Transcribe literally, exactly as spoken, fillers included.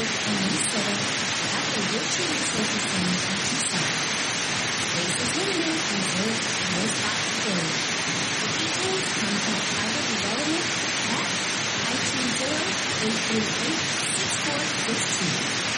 and Minnesota after Wilshire Resources Center at Tucson. Space is limited, reserved, no spots filled. For details, contact Tribal Development at five two zero, eight three eight, six four six two.